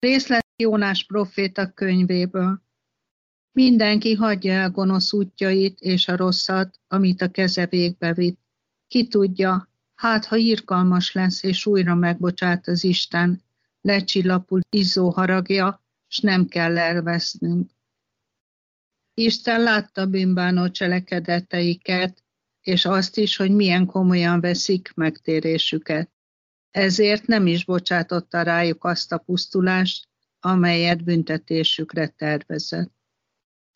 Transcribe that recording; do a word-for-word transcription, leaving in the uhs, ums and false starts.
Részlet Jónás próféta könyvéből. Mindenki hagyja el gonosz útjait és a rosszat, amit a keze végbe vitt. Ki tudja, hát ha irgalmas lesz és újra megbocsát az Isten, lecsillapul izzó haragja, s nem kell elvesznünk. Isten látta bűnbánó cselekedeteiket, és azt is, hogy milyen komolyan veszik megtérésüket. Ezért nem is bocsátotta rájuk azt a pusztulást, amelyet büntetésükre tervezett.